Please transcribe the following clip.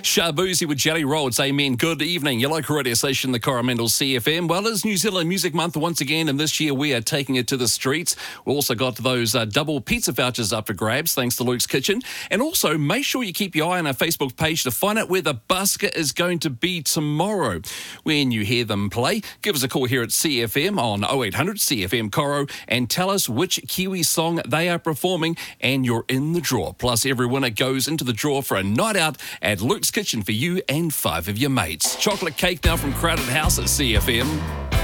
Shabuzi with Jelly Roll. It's Amen. Good evening. Your local radio station, the Coromandel CFM. Well, it's New Zealand Music Month once again, and this year we are taking it to the streets. We also got those double pizza vouchers up for grabs, thanks to Luke's Kitchen. And also, make sure you keep your eye on our Facebook page to find out where the busker is going to be tomorrow. When you hear them play, give us a call here at CFM on 0800 CFM Coro and tell us which Kiwi song they are performing, and you're in the draw. Plus, every winner goes into the draw for a night out at Luke's Kitchen for you and 5 of your mates. Chocolate cake now from Crowded House at CFM.